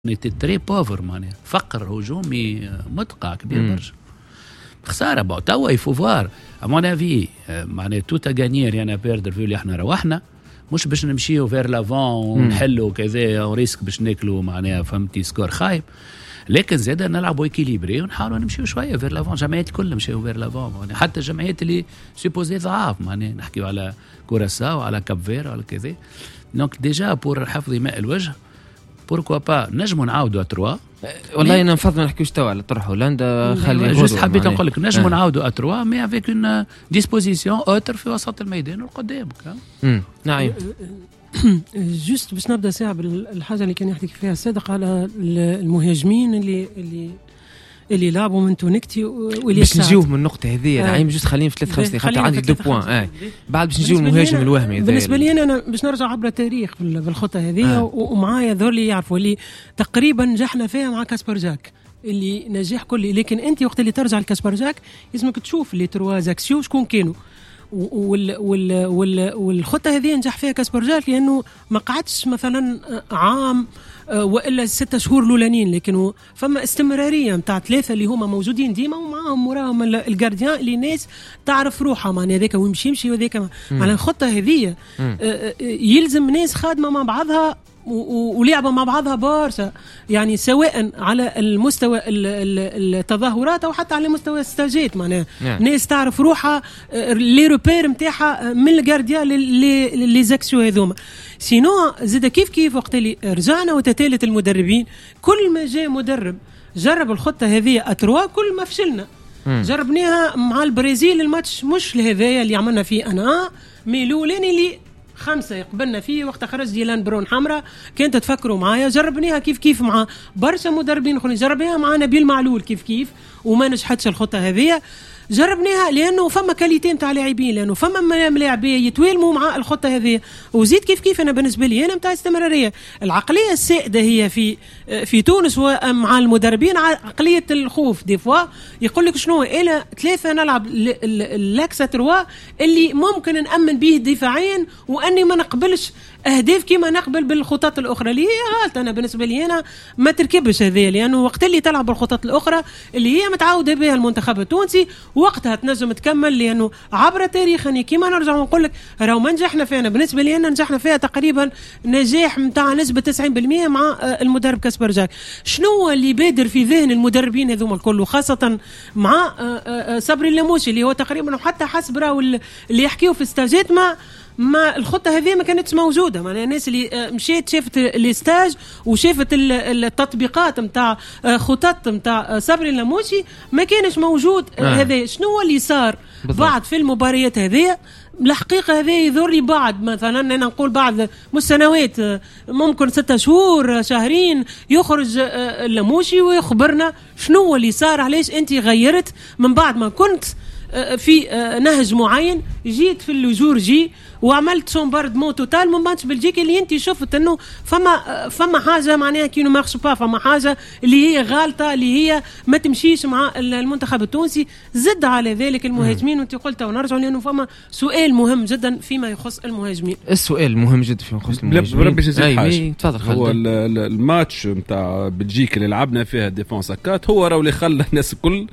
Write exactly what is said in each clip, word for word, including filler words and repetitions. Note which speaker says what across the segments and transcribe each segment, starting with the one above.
Speaker 1: تري بوفر معناها فقر هجومي مدقع كبير برشا خساره بقى توا يفوفوار امون افي معناها توتا غانيير يعني بيردر فيو اللي احنا روحنا مش باش نمشيو فير لافون ونحلوا كذا وريسك باش ناكلوا معناها فهمتي سكور خايب لكن زاد نلعبوا اكيليبري ونحاولوا نمشيو شويه فير لافون جمعيات الكل مشاو فير لافون يعني حتى الجمعيات اللي سيبوزي ضعاف معناها نحكيو على كوراساو وعلى كاب فير وعلى كذا دونك ديجا بور حفظ ماء الوجه بوركوا با نجموا نعاودوا اتروا
Speaker 2: والله انا نفضل نحكيوش توا على طرح هولندا خلي
Speaker 1: جوست حبيت نقول لك نجموا نعاودوا اتروا مي افيك اون ديسبوزيسيون اوتر في وسط الميدان والقدام
Speaker 2: امم نعم
Speaker 3: جوست باش نبدا ساعه بالحاجه اللي كان يحكي فيها صادق على المهاجمين اللي اللي اللي لعبوا من تونكتي واللي
Speaker 2: باش نجيو من النقطه هذه انا جوست خليني في ثلاث خمس خاطر عندي دو بوين اه بعد باش نجيو المهاجم الوهمي
Speaker 3: بالنسبه لي انا, أنا باش نرجع عبر التاريخ بالخطه هذه آه. ومعايا ذول اللي يعرفوا اللي تقريبا نجحنا فيها مع كاسبر جاك اللي نجاح كلي لكن انت وقت اللي ترجع لكاسبر جاك لازمك تشوف اللي تروا زاكسيو شكون كانوا وال وال وال والخطه هذه نجح فيها كاسبر جاك لانه ما قعدش مثلا عام والا ستة شهور الاولانيين لكن فما استمراريه نتاع ثلاثه اللي هما موجودين ديما ومعاهم وراهم الجارديان اللي الناس تعرف روحها معناها هذاك ويمشي يمشي وهذاك على الخطه هذه يلزم ناس خادمه مع بعضها ولعبة مع بعضها بارسة يعني سواء على المستوى التظاهرات أو حتى على مستوى الستاجات معناها نعم. ناس تعرف روحها لي روبير متاعها من الجارديا لي زاكسيو هذوما سينو زاد كيف كيف وقت اللي رجعنا وتتالت المدربين كل ما جاء مدرب جرب الخطة هذه أتروا كل ما فشلنا م. جربناها مع البرازيل الماتش مش لهذايا اللي عملنا فيه أنا ميلولاني اللي خمسة يقبلنا فيه وقت خرج ديلان برون حمراء كنت تفكروا معايا جربناها كيف كيف مع برشا مدربين اخرين جربناها مع نبيل معلول كيف كيف وما نجحتش الخطة هذه جربناها لانه فما كاليتي نتاع لاعبين لانه فما ملاعبيه يتوالموا مع الخطه هذه وزيد كيف كيف انا بالنسبه لي انا نتاع استمراريه العقليه السائده هي في في تونس ومع المدربين عقليه الخوف دي فوا يقول لك شنو الى ثلاثه نلعب لاكسا تروا اللي ممكن نامن به دفاعيا واني ما نقبلش اهداف كما نقبل بالخطط الاخرى اللي هي غلط انا بالنسبه لي انا ما تركبش هذه لانه وقت اللي تلعب بالخطط الاخرى اللي هي متعوده بها المنتخب التونسي وقتها تنجم تكمل لانه عبر تاريخنا كما نرجع ونقول لك راهو ما نجحنا فيها بالنسبه لي انا نجحنا فيها تقريبا نجاح نتاع نسبه تسعين بالمئة مع المدرب كاسبر جاك شنو اللي بادر في ذهن المدربين هذوما الكل وخاصه مع صبري اللاموشي اللي هو تقريبا حتى حسب راهو اللي يحكيوا في استاجات ما ما الخطة هذه ما كانتش موجودة معناها الناس اللي مشيت شافت الاستاج وشافت التطبيقات متاع خطط متاع صبري اللاموشي ما كانش موجود آه. هذا شنو اللي صار بالضبط. بعد في المباريات هذه الحقيقة هذه يظهر لي بعد مثلا أنا نقول بعد مش سنوات ممكن ستة شهور شهرين يخرج اللاموشي ويخبرنا شنو اللي صار علاش أنت غيرت من بعد ما كنت في نهج معين جيت في اللجور جي وعملت سومباردمون توتال من ماتش بلجيكا اللي انت شفت انه فما فما حاجه معناها كي ما مارش با فما حاجه اللي هي غالطه اللي هي ما تمشيش مع المنتخب التونسي زد على ذلك المهاجمين وانت قلت ونرجع لانه فما سؤال مهم جدا فيما يخص المهاجمين
Speaker 2: السؤال مهم جدا فيما يخص المهاجمين
Speaker 4: اي تفضل هو الماتش نتاع بلجيكا اللي لعبنا فيها ديفونس كات هو راهو اللي خلى الناس الكل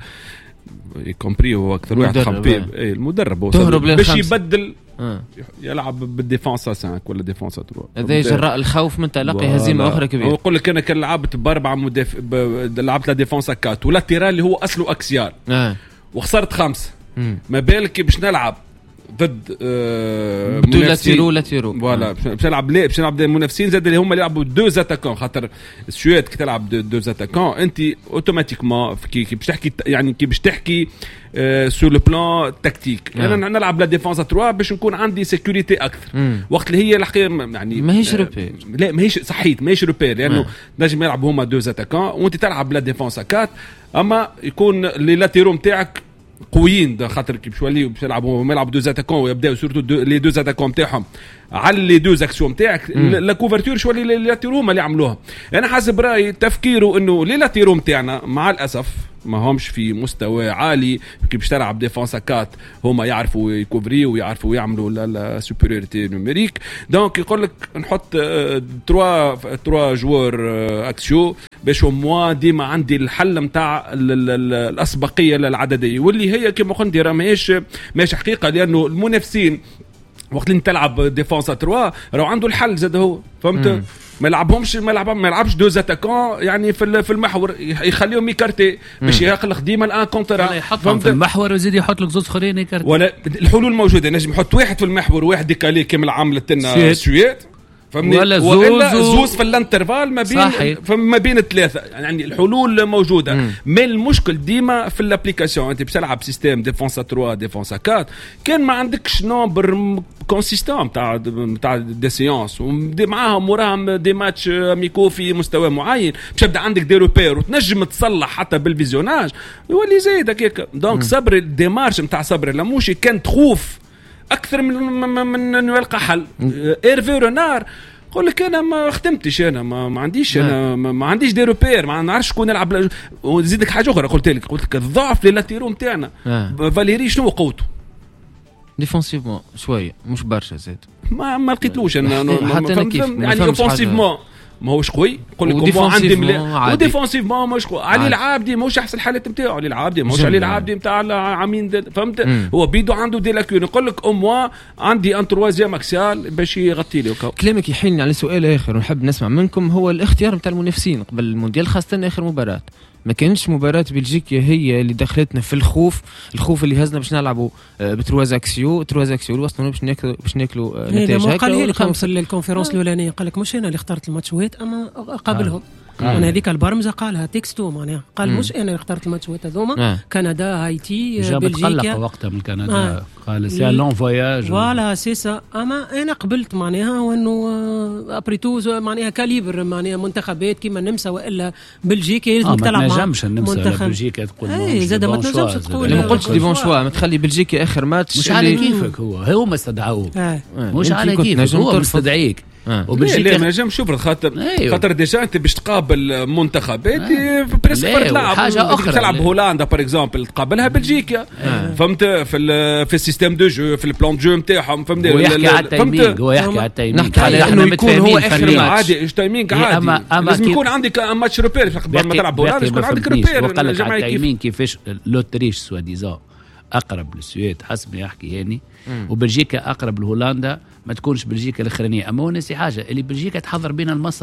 Speaker 4: يكمبري هو اكثر واحد خبيب اي المدرب باش يبدل آه. يلعب بالديفونس خمسة ولا ديفونس ثلاثة
Speaker 2: هذا جراء الخوف من تلقي هزيمه اخرى كبيره
Speaker 4: نقول لك انا كان لعبت باربعه مدافع ب... لعبت لا ديفونس أربعة ولا تيران اللي هو اصله اكسيال آه. وخسرت خمسة مم. ما بالك باش نلعب ضد آه
Speaker 2: منافسين لا تيرو
Speaker 4: فوالا باش نلعب ليه باش نلعب منافسين زاد اللي هما اللي يلعبوا دو زاتاكون خاطر السويد كي تلعب دو, دو زاتاكون انت اوتوماتيكمون كي باش تحكي يعني كي باش تحكي آه سو لو بلان تكتيك آه. انا نلعب لا ديفونس ثلاثة باش نكون عندي سيكوريتي اكثر مم. وقت اللي هي الحقيقه يعني
Speaker 2: ماهيش روبير
Speaker 4: آه لا ماهيش صحيت ماهيش روبير لانه نجم يلعبوا هما دو زاتاكون وانت تلعب لا ديفونس أربعة اما يكون لي لاتيرو نتاعك قويين ده خاطر كي بشوالي بيلعبوا يلعبوا دو زاتاكون ويبداو سورتو لي دو زاتاكون نتاعهم على لي دو زاكسيون نتاعك لا كوفرتور شوالي لي لاتيرو ما اللي عملوها انا حسب رايي تفكيره انه لي لاتيرو نتاعنا مع الاسف ما همش في مستوى عالي كي باش تلعب ديفونس كات هما يعرفوا يكوفري ويعرفوا يعملوا لا سوبيريوريتي نوميريك دونك يقول لك نحط تروا تروا جوار اكسيو باش موا ديما عندي الحل نتاع الاسبقيه للعدديه واللي هي كما قلت راه ماهيش ماهيش حقيقه لانه المنافسين وقت اللي تلعب ديفونس تروا راه عنده الحل زاد هو فهمت ما يلعبهمش ما يلعب ما يلعبش دوز اتاكون يعني في في المحور يخليهم يكارتي باش يخلق ديما الان كونتر
Speaker 1: يحطهم في المحور ويزيد يحط لك زوج اخرين يكارتي
Speaker 4: ولا الحلول موجوده نجم يحط واحد في المحور وواحد ديكالي كما عملت لنا السويد فهمني
Speaker 1: ولا
Speaker 4: زوز زوز في الانترفال ما بين فما بين الثلاثه يعني الحلول موجوده ما المشكل ديما في الابليكاسيون انت بتلعب سيستم ديفونس ثلاثة ديفونس أربعة كان ما عندكش نومبر كونسيستون تاع تاع دي سيونس ومعاهم وراهم دي ماتش ميكو في مستوى معين باش تبدا عندك دي روبير وتنجم تصلح حتى بالفيزيوناج يولي زايد هكاك دونك صبر الديمارش نتاع صبر لموشي كانت خوف اكثر من من انه يلقى حل ايرفي رونار قول لك انا ما خدمتش انا ما, ما عنديش انا ما, ما عنديش دي روبير ما نعرفش شكون يلعب وزيدك حاجه اخرى قلت لك قلت لك الضعف للاتيرو نتاعنا فاليري شنو قوته
Speaker 2: ديفونسيفمون شويه مش برشا زاد
Speaker 4: ما ما لقيتلوش انا يعني اوفنسيفمون ما هوش قوي نقول لكم عندي ملي وديفونسيفمون مش قوي علي العابدي ماهوش احسن الحالات نتاعو علي العابدي ماهوش علي العابدي نتاع العامين فهمت مم. هو بيدو عنده دي لاكون نقول لك او موا عندي ان تروازيام اكسيال باش يغطي لي
Speaker 2: كلامك يحيلني على سؤال اخر ونحب نسمع منكم هو الاختيار نتاع المنافسين قبل المونديال خاصه اخر مباراه ما كانش مباراة بلجيكا هي اللي دخلتنا في الخوف الخوف اللي هزنا باش نلعبوا بتروازاكسيو تروازاكسيو اللي وصلنا باش ناكلوا باش ناكلوا نتائج هكا
Speaker 3: قال لي في الكونفرنس الاولانيه قال لك مش انا اللي اخترت الماتشات اما قبلهم آه. من هذيك البرمجه قالها تكستو معناها قال مم. مش انا اخترت الماتشات هذوما آه. كندا هايتي بلجيكا
Speaker 1: وقتها من كندا آه. قال سي لون فواياج
Speaker 3: فوالا سي سا اما انا قبلت معناها وانه ابريتو معناها كاليبر معناها منتخبات كيما النمسا والا بلجيكا لازم
Speaker 1: آه
Speaker 3: تلعب
Speaker 1: مع نجمش النمسا بلجيكا تقول
Speaker 3: اي زاد ما تنجمش تقول
Speaker 2: ما قلتش دي بون شوا ما تخلي بلجيكا اخر ماتش
Speaker 1: مش على كيفك هو هو ما استدعوه
Speaker 3: آه.
Speaker 1: مش على كيفك هو مستدعيك
Speaker 4: وبلجيكا ما نجمش شوف خاطر أيوه. خاطر ديجا انت باش تقابل منتخبات آه. بريسك تلعب
Speaker 1: حاجه اخرى
Speaker 4: تلعب هولندا بار اكزومبل تقابلها بلجيكا آه. فهمت في في السيستم دو جو في البلان دو نتاعهم فهمت
Speaker 1: هو يحكي على التايمينغ هو يحكي على التايمينغ
Speaker 2: نحكي على انه يكون هو اخر ماتش
Speaker 4: عادي ايش تايمينغ عادي لازم يكون عندك ماتش روبير قبل ما تلعب هولندا يكون عندك روبير
Speaker 1: وقال لك على التايمينغ كيفاش لوتريش سوا ديزون اقرب للسويد حسب ما يحكي يعني وبلجيكا اقرب لهولندا ما تكونش بلجيكا الاخرانيه اما هو نسي حاجه اللي بلجيكا تحضر بينا لمصر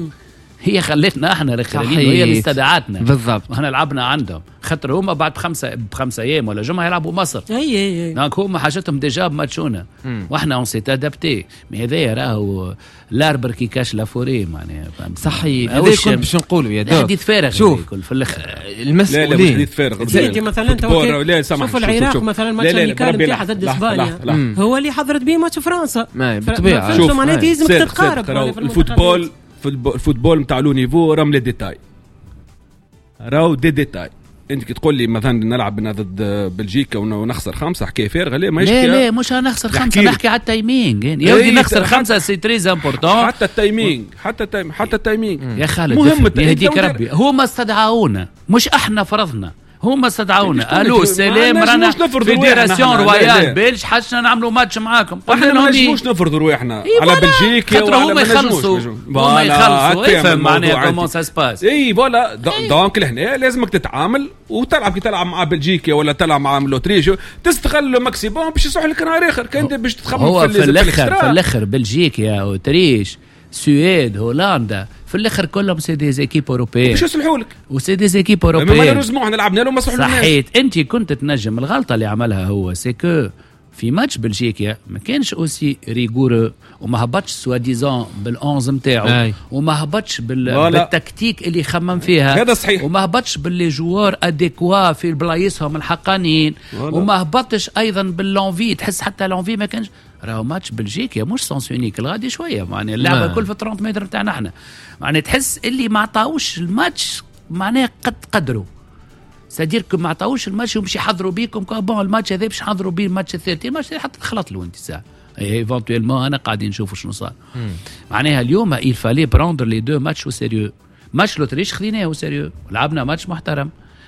Speaker 1: هي خلتنا احنا الاخرانيين وهي اللي استدعتنا
Speaker 2: بالضبط
Speaker 1: احنا لعبنا عندهم خاطر هما بعد بخمسه بخمسه ايام ولا جمعه يلعبوا مصر
Speaker 3: اي اي
Speaker 1: دونك هما حاجتهم ديجا بماتشونا واحنا اون سيت ادابتي مي هذايا راهو لاربر كي كاش لافوري معناها
Speaker 2: صحيح هذا كنت باش نقولوا يا دو
Speaker 1: حديث فارغ
Speaker 2: شوف
Speaker 1: في الاخر
Speaker 2: المسؤولين
Speaker 4: حديث فارغ
Speaker 3: انت مثلا شوف العراق مثلا الماتش اللي كان نتاعها ضد اسبانيا هو اللي حضرت به ماتش فرنسا
Speaker 2: بالطبيعه
Speaker 3: شوف معناتها لازم تتقارب
Speaker 4: الفوتبول الفوتبول نتاع لو نيفو راهم لي ديتاي راهو دي ديتاي انت كي تقول لي مثلا نلعب ضد بلجيكا ونخسر خمسه حكايه فارغه لا ماهيش
Speaker 1: لا لا مش هنخسر خمسه نحكي على التايمينغ يا ودي نخسر خمسه سي تري امبورطون
Speaker 4: حتى التايمينغ حتى التايم حتى التايمينغ
Speaker 1: يا خالد مهم يهديك ربي هما استدعونا مش احنا فرضنا هما استدعونا قالوا السلام رانا فيدراسيون رويال بلج حاجنا نعملوا ماتش معاكم
Speaker 4: احنا ما نجموش نفرضوا رواحنا على بلجيكا
Speaker 1: وعلى ما يخلصوا هما يخلصوا يفهم معناها كومون سا سباس
Speaker 4: اي فوالا دونك لهنا لازمك تتعامل وتلعب كي تلعب مع بلجيكا ولا تلعب مع لوتريش تستغل ماكسيموم باش يصح لك نهار اخر كان باش تخمم
Speaker 1: في الاخر في الاخر بلجيكا وتريش السويد هولندا في الاخر كلهم سي دي زيكيب اوروبيين
Speaker 4: باش يصلحوا لك
Speaker 1: وسي دي زيكيب اوروبيين
Speaker 4: ما لازموا احنا لعبنا لهم ما صلحوا لنا
Speaker 1: صحيت انت كنت تنجم الغلطه اللي عملها هو سي كو في ماتش بلجيكا ما كانش اوسي ريغور وما هبطش سوا ديزون بالأونز نتاعو وما هبطش بال... بالتكتيك اللي خمم فيها
Speaker 4: هذا صحيح
Speaker 1: وما هبطش باللي جوار اديكوا في بلايصهم الحقانيين وما هبطش ايضا باللونفي تحس حتى لونفي ما كانش راهو ماتش بلجيكا مش سونس يونيك الغادي شويه معناها اللعبه كل في ثلاثين متر نتاعنا احنا معناها تحس اللي ما عطاوش الماتش معناها قد قدروا سادير كم ما عطاوش الماتش ومشي يحضروا بيكم كابون الماتش هذا باش يحضروا بيه الماتش الثالث الماتش حتى تخلط له انت ساعه ايفونتويلمون انا قاعدين نشوفوا شنو صار معناها اليوم il fallait prendre les deux matchs au sérieux ماتش لوتريش خذيناه au sérieux لعبنا ماتش محترم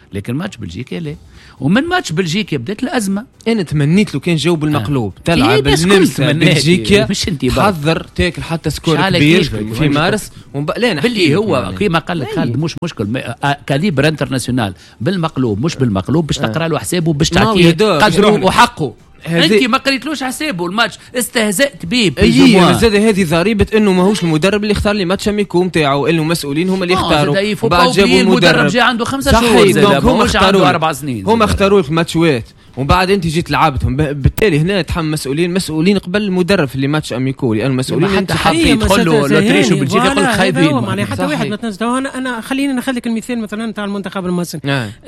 Speaker 1: لكن ماتش بلجيكا لا. ومن ماتش بلجيكا بدات الازمه.
Speaker 2: انا تمنيت له كان جو بالمقلوب
Speaker 1: آه.
Speaker 2: تلعب النمسا بلجيكا
Speaker 1: مش انت
Speaker 2: حذر تاكل حتى سكور كبير في مارس لا
Speaker 1: باللي هو كيما قال لك خالد مش مشكل كاليبر انترناسيونال بالمقلوب مش بالمقلوب باش تقرا له حسابه باش تعطيه قدره وحقه. انت ما قريتلوش حسابه الماتش استهزأت بيه
Speaker 2: اي زاد هذه ضريبه انه ماهوش المدرب اللي اختار لي ماتش اميكو نتاعو اللي المسؤولين هما اللي اختاروا
Speaker 1: وبعد جابوا المدرب جاء عنده خمسة شهور
Speaker 2: هم اختاروا
Speaker 1: أربع سنين
Speaker 2: هم اختاروا لك ماتشوات ومن بعد انت جيت لعبتهم بالتالي هنا تحمل مسؤولين مسؤولين قبل المدرب اللي ماتش اميكو لانه المسؤولين
Speaker 1: حتى حتى يدخل له لوتريش وبلجيكا يقول لك خايبين
Speaker 3: معناها حتى واحد ما تنسى. انا انا خليني ناخذ لك المثال مثلا تاع المنتخب المصري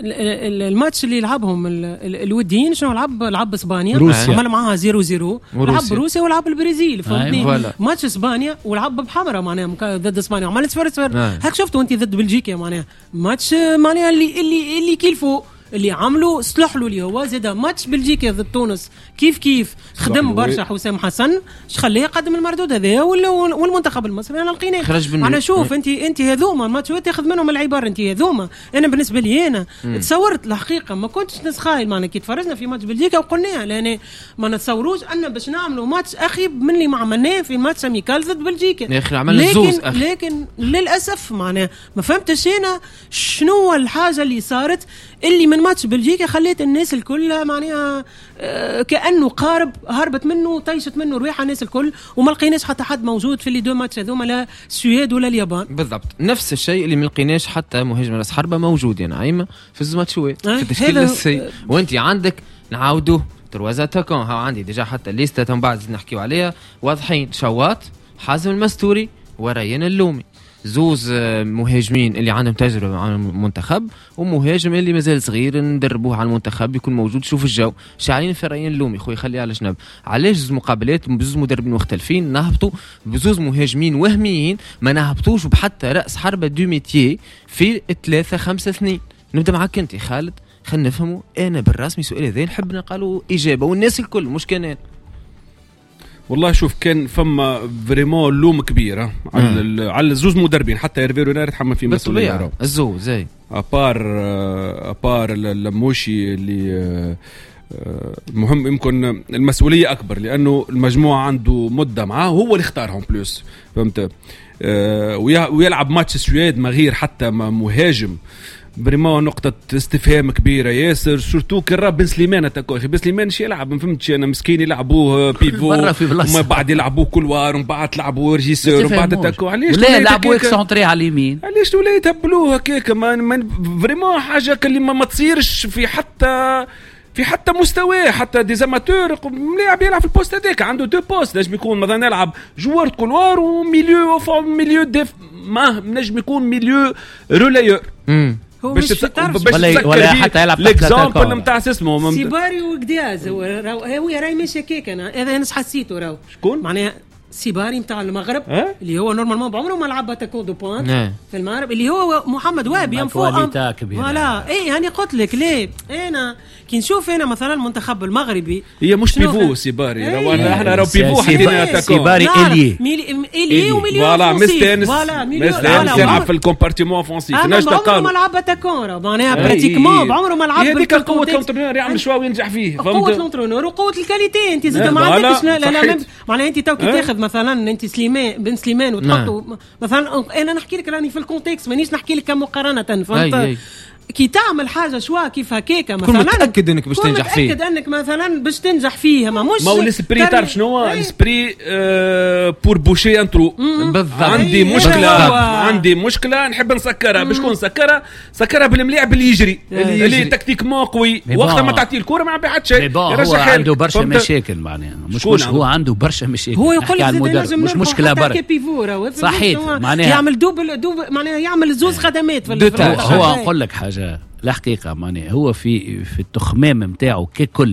Speaker 3: الماتش اللي لعبهم الوديين شنو لعب لعب اسبانيا عمل معاها زيرو زيرو لعب روسيا ولعب البرازيل فهمتني ماتش اسبانيا ولعب بحمرة معناها ضد اسبانيا عمل صفر صفر هاك شفتوا انت ضد بلجيكا معناها ماتش معناها اللي اللي اللي كيلفوا اللي عملوا صلحوا اللي هو زاد ماتش بلجيكا ضد تونس كيف كيف خدم برشا حسام حسن اش خليه يقدم المردود هذا والمنتخب المصري انا لقيناه انا شوف انت انت هذوما الماتشات تاخذ منهم العباره انت هذوما انا بالنسبه لي انا م. تصورت الحقيقه ما كنتش نتخيل معنا كي تفرجنا في ماتش بلجيكا وقلناها لان ما نتصوروش ان باش نعملوا ماتش اخيب من اللي ما عملناه في ماتش اميكال ضد بلجيكا
Speaker 2: يا اخي عملنا الزوز
Speaker 3: لكن لكن للاسف معنا ما فهمتش انا شنو الحاجه اللي صارت اللي من ماتش بلجيكا خليت الناس الكل معناها آه كأنه قارب هربت منه طيشت منه رويحة الناس الكل وما لقيناش حتى حد موجود في اللي دو ماتش هذوما لا السويد ولا اليابان.
Speaker 2: بالضبط نفس الشيء اللي ما لقيناش حتى مهاجم راس حربة موجود يعني عايمة في الزماتشوات في التشكيل السي آه وانت عندك نعاودوه تروازا تاكون ها عندي ديجا حتى الليستة تم بعد نحكيو عليها واضحين شوات حازم المستوري وريان اللومي زوز مهاجمين اللي عندهم تجربة مع المنتخب ومهاجم اللي مازال صغير ندربوه على المنتخب يكون موجود شوف الجو شاعرين في رأيين اللومي خوي خليه على جنب علاش زوز مقابلات بزوز مدربين مختلفين نهبطوا بزوز مهاجمين وهميين ما نهبطوش بحتى رأس حربة دو ميتيي في ثلاثة خمسة سنين. نبدأ معك انت خالد خلينا نفهموا انا بالرسمي سؤال هذا نحب نقالوا إجابة والناس الكل مش كانت
Speaker 4: والله شوف كان فما فريمون لوم كبيره على على الزوز مدربين حتى هيرفي رونار يتحمل في مسؤوليه
Speaker 2: الزوز زي
Speaker 4: ابار ابار اللموشي اللي المهم يمكن المسؤوليه اكبر لانه المجموعه عنده مده معاه هو اللي اختارهم بلوس فهمت ويلعب ماتش السويد ما غير حتى مهاجم بريمون نقطة استفهام كبيرة ياسر سورتو كرا بن سليمان تاكو اخي بن سليمان شي يلعب ما فهمتش انا مسكين يلعبوه بيفو وما بعد يلعبوه كولوار ومن بعد لعبوه ريجيسور ومن بعد تاكو علاش
Speaker 1: ولا يلعبوه اكسونتري على اليمين
Speaker 4: علاش ولا يتبلوه هكاك ما فريمون حاجة اللي ما, ما تصيرش في حتى في حتى مستواه حتى ديزاماتور ملاعب يلعب في البوست هذاك عنده دو بوست نجم يكون مثلا يلعب جوار كولوار وميليو فوق ميليو ديف ما نجم يكون ميليو رولايور
Speaker 3: هو باش
Speaker 4: باش
Speaker 1: ولا, ولا حتى يلعب
Speaker 4: ليكزامبل نتاع اسمه
Speaker 3: سيباري وقدياز هو هو راهي ماشي كيك انا هذا انا حسيته راهو
Speaker 4: شكون
Speaker 3: معناها سيباري نتاع المغرب
Speaker 4: أه؟
Speaker 3: اللي هو نورمالمون بعمره ما لعب تاكون دو بوينت في المغرب اللي هو محمد وهبي يم فوق فوالا اي يعني قلت لك ليه انا كي نشوف انا مثلا المنتخب المغربي
Speaker 4: هي مش بيفو سيباري ايه احنا راهو بيفو حكينا تاكون
Speaker 1: سيباري الي
Speaker 3: الي ومليون
Speaker 4: فوالا مستانس فوالا مستانس يلعب في الكومبارتيمون فونسيف
Speaker 3: ناش تقال ما لعب تاكون معناها براتيكمون بعمره ما لعب
Speaker 4: هذيك قوه الانترونور يعمل شوا وينجح فيه
Speaker 3: قوه الانترونور وقوه الكاليتي انت زاد ما عندكش لا لا معناها انت تو كي تاخذ مثلا انت سليمان بن سليمان وتحطوا مثلا انا نحكي لك راني في الكونتكست مانيش نحكي لك كمقارنه فهمت كي تعمل حاجه شوا كيف هكاك مثلا
Speaker 2: كون متاكد انك باش تنجح فيه
Speaker 3: متاكد انك مثلا باش تنجح فيها ما مش
Speaker 4: ما هو السبري تعرف شنو هو السبري بور بوشي ان ترو
Speaker 2: بالضبط
Speaker 4: عندي مشكله عندي مشكله نحب نسكرها باش نكون نسكرها سكرها بالملاعب اللي يجري اللي تكتيكمون قوي وقت ما تعطيه الكره ما بيعد شيء
Speaker 1: هو عنده برشا مشاكل معناها مش مش هو عنده برشا مشاكل
Speaker 3: هو يقول لك
Speaker 1: مش مشكله برك صحيح
Speaker 3: معناها يعمل دوبل دوبل معناها يعمل زوز خدمات في
Speaker 1: هو نقول لك حاجه الحقيقة معناها هو في في التخمام نتاعو ككل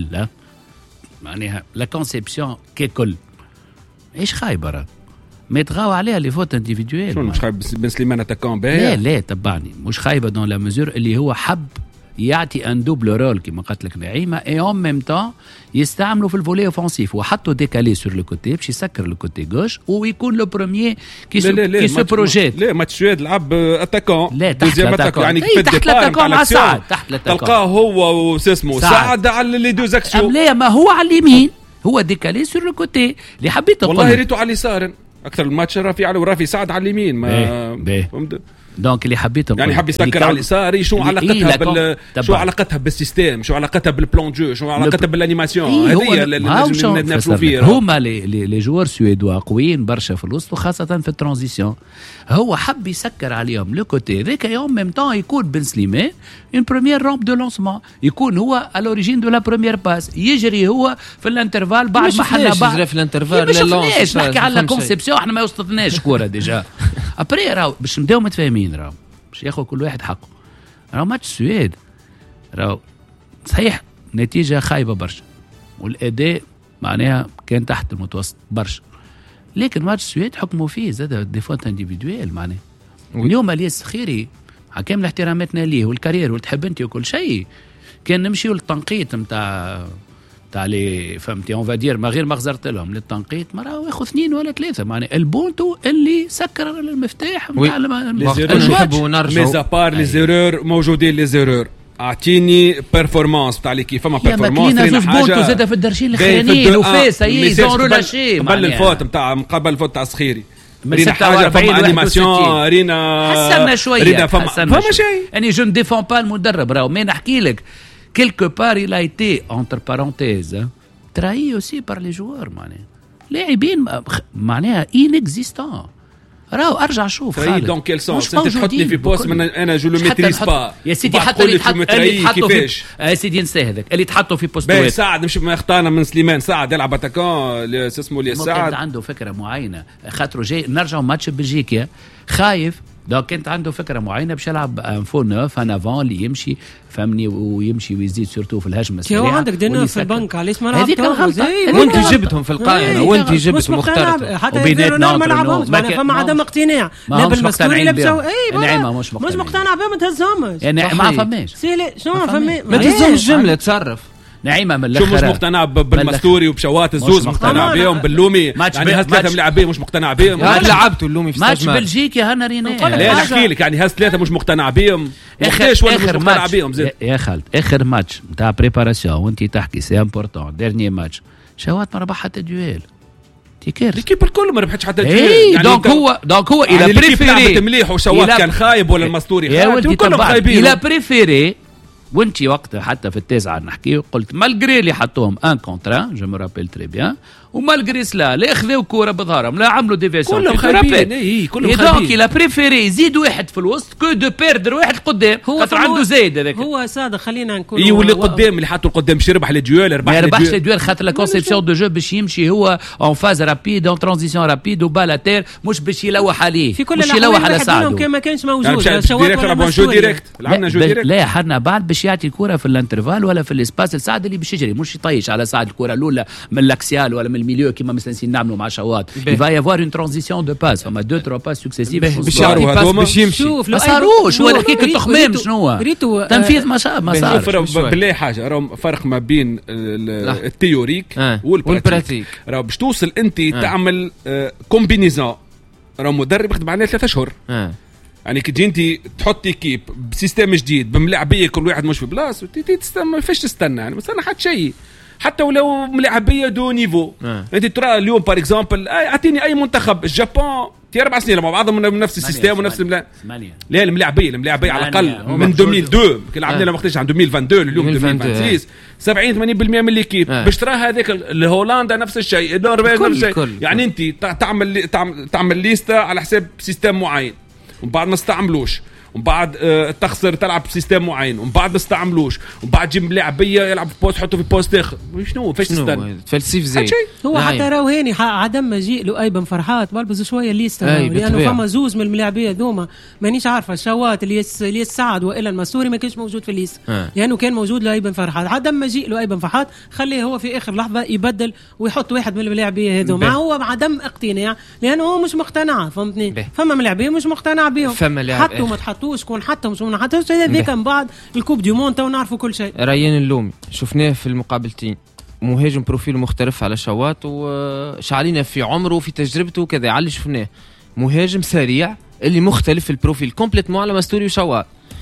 Speaker 1: معناها لا كونسيبسيون ككل ايش خايبه راه ما يتغاو عليها لي فوت انديفيدويل
Speaker 4: شنو مش خايب بن سليمان اتاكون باهي
Speaker 1: لا لا تبعني مش خايبه دون لا مزور اللي هو حب يعطي ان دوبل رول كما قالت لك نعيمه اي اون ميم طون يستعملوا في الفولي اوفنسيف وحطوا ديكالي سور لو كوتي باش يسكر لو كوتي غوش ويكون لو بروميير كي سو كي سو بروجيت.
Speaker 4: لا ماتش السويد لعب اتاكون
Speaker 1: لا تحت الاتاكون يعني
Speaker 4: كيف
Speaker 1: تحت الاتاكون مع سعد تحت الاتاكون
Speaker 4: تلقاه هو وساسمو سعد على لي دو زاكسيون.
Speaker 1: لا ما هو على اليمين هو ديكالي سور لو كوتي اللي حبيت
Speaker 4: اقول والله ريتو على اليسار اكثر الماتش رافي على ورافي سعد على اليمين ما
Speaker 1: دونك اللي حبيت
Speaker 4: يعني حب يسكر على اليسار شو علاقتها بال شو علاقتها بالسيستم شو علاقتها بالبلان جو شو علاقتها بالانيماسيون هذه اللي نتنافسوا فيها.
Speaker 1: هما لي لي جوار سويدوا قويين برشا في الوسط وخاصه في الترانزيسيون. هو حب يسكر عليهم لو كوتي ذاك يوم ميم طون يكون بن سليمان اون بروميير رامب دو لونسمون يكون هو على لوريجين دو لا بروميير باس يجري هو في الانترفال بعد ما حنا بعد
Speaker 2: في الانترفال
Speaker 1: لا لونس نحكي على كونسيبسيون احنا ما وصلتناش كوره ديجا ابري راهو باش نبداو متفاهمين راهو باش ياخذ كل واحد حقه. راهو ماتش السويد راهو صحيح نتيجه خايبه برشا والاداء معناها كان تحت المتوسط برشا لكن ماتش السويد حكموا فيه زاد دي فوت انديفيدويل معناها. اليوم الياس خيري كامل احتراماتنا ليه والكارير والتحب انت وكل شيء كان نمشيو للتنقيط نتاع تاع لي فهمتي اون فادير ما غير ما غزرت لهم للتنقيط ما راهو ياخذ اثنين ولا ثلاثه معناها البونتو اللي سكر المفتاح نتاع
Speaker 2: نحبوا نرجعوا
Speaker 4: ميزابار لي زيرور موجودين لي زيرور اعطيني بيرفورمانس تاع لي كيف فما بيرفورمانس
Speaker 1: لينا زوج بونتو زاد في الدرجين الاخرانيين وفاس اي زون ولا شيء
Speaker 4: قبل الفوت نتاع قبل الفوت تاع صخيري
Speaker 1: رينا حاجه فما
Speaker 4: انيماسيون رينا
Speaker 1: حسنا شويه
Speaker 4: رينا فما فما شيء
Speaker 1: يعني جو نديفون با المدرب راهو ما نحكي لك quelque part il a été entre parenthèses trahi aussi par les joueurs معناها لاعبين معناها inexistant. راهو ارجع شوف
Speaker 4: خالد دون كيل سونس انت تحطني في بوست من انا جو لو ميتريز با
Speaker 1: يا سيدي حتى اللي تحطوا في يا سيدي نسى هذاك اللي تحطوا في بوستوات
Speaker 4: سعد مش ما اختارنا من سليمان سعد يلعب اتاكون اسمه لي سعد
Speaker 1: عنده فكره معينه خاطر جاي نرجعوا ماتش بلجيكا خايف دونك كانت عنده فكره معينه باش يلعب ان فو نوف ان افون اللي يمشي فهمني ويمشي ويزيد سورتو في الهجمه السريعه.
Speaker 3: كيو عندك دينوف في البنك علاش ما
Speaker 1: لعبتوش
Speaker 2: وانت جبتهم في القائمه وانت جبتهم واخترتهم
Speaker 3: وبيناتنا ما لعبهمش فما عدم اقتناع لا بالمستوري لا بسو اي
Speaker 1: نعيمه مش
Speaker 3: مش مقتنع بهم ما تهزهمش
Speaker 1: يعني ما فماش
Speaker 3: شنو ما فماش
Speaker 2: ما تهزهمش الجمله تصرف
Speaker 1: نعيمه من
Speaker 4: الاخر شو مش مقتنع بالمستوري وبشوات الزوز مقتنع بهم باللومي يعني هاز ثلاثه ملاعبين مش مقتنع بهم
Speaker 2: لعبتوا اللومي في
Speaker 1: ماتش بلجيكا هنا رينا
Speaker 4: لا نحكي لك يعني هاز ثلاثه مش مقتنع بهم اخر ولا مش مقتنع بهم زين
Speaker 1: يا خالد اخر ماتش نتاع بريباراسيون وانت تحكي سي امبورطون ديرني ماتش شوات ما ربح حتى دويل تيكير
Speaker 4: ليكيب الكل ما ربحتش حتى
Speaker 1: دويل يعني دونك هو دونك هو الى بريفيري
Speaker 4: مليح وشوات كان خايب ولا المستوري خايب كلهم خايبين
Speaker 1: الى بريفيري وانتي وقتها حتى في التاسعه نحكي قلت مالغري اللي حطوهم ان كونترا جو مو رابيل تري بيان ومالغري سلا لا اخذوا كوره بظهرهم لا عملوا ديفيسيون
Speaker 4: كلهم خايبين اي كلهم خايبين
Speaker 1: دونك لا بريفيري يزيد واحد في الوسط كو دو بيردر واحد قدام خاطر عنده زايد هذاك
Speaker 3: هو صادق خلينا نكون
Speaker 4: اي واللي قدام اللي حطوا القدام باش يربح لي ديول يربح
Speaker 1: لي ديول ما الديول خاطر لا كونسيبسيون دو جو باش يمشي هو اون فاز رابيد اون ترانزيسيون رابيد وبالاتير مش باش يلوح عليه
Speaker 3: في كل يلوح على سعد كان ما كانش موجود
Speaker 4: ديريكت لعبوا جو ديريكت لعبنا جو ديريكت
Speaker 1: لا حنا بعد باش يعطي الكره في الانترفال ولا في الاسباس لسعد اللي باش يجري مش يطيش على سعد الكره الاولى من الاكسيال ولا من الميليو كيما مثلا نعملوا مع شوات il va y avoir une transition de passe فما deux trois passes successifs
Speaker 2: باش يعطي باس باش يمشي
Speaker 1: ما صاروش ولا كيك التخمام شنو هو تنفيذ ما شاء ما صار
Speaker 4: بالله حاجه راهو فرق ما بين التيوريك والبراتيك راهو باش توصل انت تعمل كومبينيزون راهو مدرب يخدم عليه ثلاثة اشهر يعني كي تجي انت تحط ايكيب بسيستم جديد بملاعبيه كل واحد مش في بلاصه ما فيش تستنى يعني ما استنى حتى شيء حتى ولو ملاعبيه دو نيفو آه. انت ترى اليوم بار اكزامبل اعطيني اي منتخب اليابان في اربع سنين مع بعضهم من نفس السيستم ونفس الملا... لا الملاعبيه الملاعبيه على الاقل من ألفين واثنين كي لعبنا لما وقتاش عن ألفين واثنين اليوم ألفين وستة سبعين ثمانين بالمئة من ليكيب آه. باش ترى هذاك الهولندا نفس الشيء النرويج نفس الشيء يعني انت تعمل تعمل تعمل ليسته على حساب سيستم معين ومن بعد ما استعملوش ومن بعد اه تخسر تلعب بسيستم معين ومن بعد ما استعملوش ومن بعد جيب لاعبيه يلعب في بوست حطه في بوست اخر شنو فاش تستنى
Speaker 2: فلسيف زي
Speaker 3: هو حتى راهو هاني عدم مجيء له ايبن فرحات بلبز شويه الليسته لانه فما زوز من الملاعبيه ذوما مانيش عارفه الشوات اللي يس اللي سعد والا المسوري ما كانش موجود في الليسته لانه يعني كان موجود له ايبن فرحات عدم مجيء له ايبن فرحات خليه هو في اخر لحظه يبدل ويحط واحد من الملاعبيه هذوما هو عدم اقتناع لانه هو مش مقتنع فهمتني فما ملاعبيه مش مقتنع بهم حطوا ما تحط حطوه شكون حتى مش من حتى هذاك من بعد الكوب دي مونتا ونعرفوا كل شيء.
Speaker 2: ريان اللومي شفناه في المقابلتين مهاجم بروفيل مختلف على شوات وشعلينا في عمره وفي تجربته وكذا. على اللي شفناه مهاجم سريع اللي مختلف في البروفيل كومبليتمون على ماستوري وشوات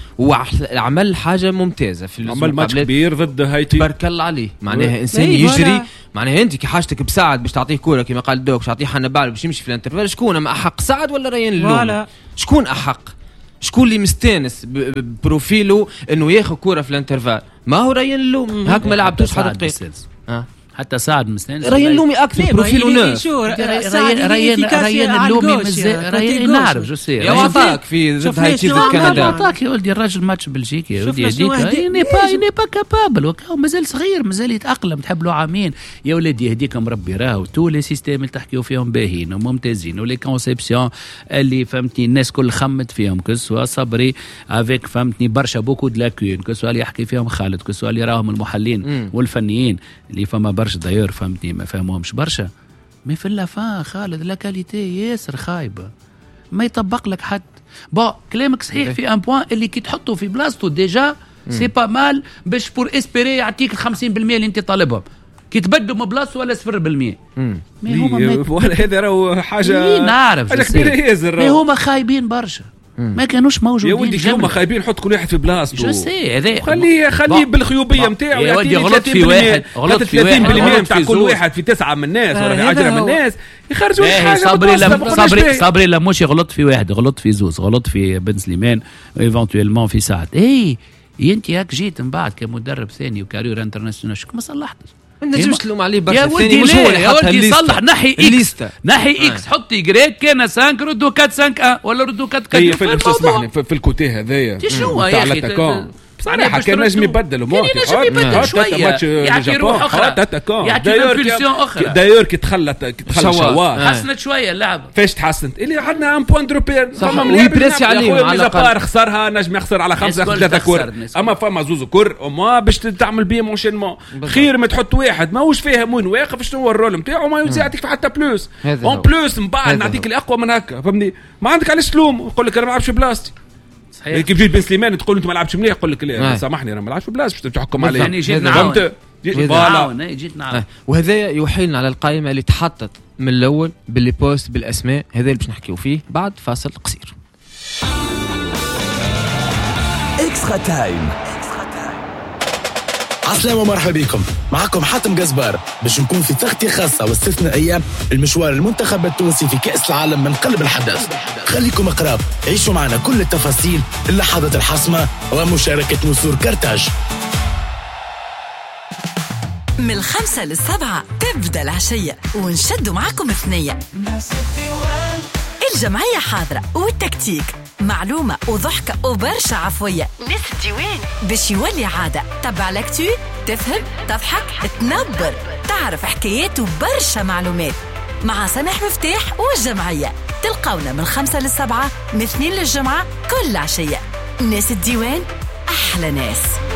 Speaker 2: وعمل حاجه ممتازه في
Speaker 4: عمل ماتش كبير ضد هايتي
Speaker 2: بارك الله عليه. معناها
Speaker 3: م.
Speaker 2: انسان
Speaker 3: إيه
Speaker 2: يجري
Speaker 3: ولا.
Speaker 2: معناها انت كي حاجتك بسعد باش تعطيه كوره كما قال دوك باش تعطيه حنبال باش يمشي في الانترفال شكون ما احق سعد ولا ريان اللومي؟ شكون احق؟ شكون اللي مستانس ببروفيله انه ياخذ كوره في الانترفال؟ ما هو ريان اللومي. هاك ما لعبتوش حتى دقيقه
Speaker 1: اه حتى سعد مستانس.
Speaker 2: ريان اللومي اكثر بروفيله ناس.
Speaker 1: ريان ريان اللومي مزال ريان نعرف جو سي
Speaker 2: يا وفاك في ضد هايتي ضد كندا.
Speaker 1: عطاك يا ولدي الراجل ماتش بلجيكي يا ولدي هذيك ني با ني با كابابل وكاو مازال صغير مازال يتاقلم تحب له عامين يا ولدي هذيك مربي راهو تو لي سيستيم اللي تحكيو فيهم باهيين وممتازين ولي كونسيبسيون اللي فهمتني الناس كل خمت فيهم كسوا صبري افيك فهمتني برشا بوكو د لاكون كسوا اللي يحكي فيهم خالد كسوا اللي راهم المحللين والفنيين اللي فما برشا دايور فهمتني ما فهموهمش برشا مي في اللافان خالد لا كاليتي ياسر خايبه ما يطبق لك حد. بون كلامك صحيح في ان بوان اللي كي تحطه في بلاصتو ديجا سي با مال باش بور اسبيري يعطيك ال خمسين بالمية اللي انت طالبهم كي تبدلوا من بلاصتو ولا صفر بالمية.
Speaker 4: مي هما ولا هذا راهو حاجه
Speaker 1: نعرف
Speaker 4: حاجه كبيره ياسر.
Speaker 1: مي هما خايبين برشا ما كانوش موجودين.
Speaker 4: يا ولدي هما خايبين حط كل واحد في بلاصتو.
Speaker 1: جو سي هذا
Speaker 4: خليه خليه بالخيوبيه نتاعو
Speaker 1: يعطيني غلط في واحد غلط في
Speaker 4: ثلاثين بالمية نتاع كل واحد في تسعة من الناس ولا في عشرة من الناس يخرجوا حاجه.
Speaker 1: صبري لم صبري صبري لا مش غلط في واحد غلط في زوز غلط في بن سليمان ايفونتويلمون في سعد. اي انت هاك جيت من بعد كمدرب ثاني وكارير انترناسيونال شكون ما صلحتش
Speaker 2: ما نجمش تلوم عليه برشا.
Speaker 1: يا ولدي
Speaker 2: مش هو اللي
Speaker 1: يا ولدي صلح نحي اكس نحي
Speaker 2: آه.
Speaker 1: اكس حط يجريك كان خمسة ردوا أربعة خمسة ولا ردوا أربعة
Speaker 4: هي
Speaker 1: خمسة
Speaker 4: في اسمعني في الكوتي هذايا
Speaker 1: شنو يا اخي
Speaker 4: صراحة كان نجم يبدل
Speaker 1: وممكن كان يبدل شوية يعطي روح أخرى يعطي بلسيون أخرى.
Speaker 4: دايور كي تخلت كي تخلت شوار
Speaker 1: حسنت شوية اللعبة.
Speaker 4: فاش تحسنت اللي عندنا ان بوان دروبير
Speaker 2: فما ويبريسي عليه
Speaker 4: على الأقل خسرها نجم يخسر على خمسة ثلاثة كور أما فما زوز كور وما باش تعمل بيه مونشينمون خير ما تحط واحد ماهوش فاهم وين واقف شنو هو الرول نتاعو ما يعطيك في حتى بلوس اون بلوس من بعد نعطيك الأقوى من هكا فهمني ما عندك علاش تلوم يقول لك أنا ما نلعبش بلاصتي. كيف جيت بن سليمان تقول انت ما لعبتش مليح يقول لك لا سامحني انا ما لعبش بلاص باش تحكم عليه.
Speaker 1: يعني جيت نعاون
Speaker 2: فوالا جيت نعاون وهذا يوحيلنا على القائمه اللي تحطت من الاول باللي بوست بالاسماء هذا اللي باش نحكيو فيه بعد فاصل قصير.
Speaker 5: اكسترا تايم. عسلامة ومرحبا بكم معكم حاتم قزبار باش نكون في تغطية خاصة واستثنائية المشوار المنتخب التونسي في كأس العالم من قلب الحدث. خليكم اقراب عيشوا معنا كل التفاصيل اللحظات الحاسمة ومشاركة نسور كرتاج.
Speaker 6: من الخمسة للسبعة تبدأ العشية ونشدوا معكم ثنية. الجمعية حاضرة والتكتيك معلومة وضحكة وبرشا عفوية. ناس الديوان باش يولي عادة. تبع لكتو تفهم تضحك تنبر تعرف حكايات وبرشا معلومات مع سامح مفتاح والجمعية. تلقونا من خمسة للسبعة من اثنين للجمعة كل عشية. ناس الديوان أحلى ناس.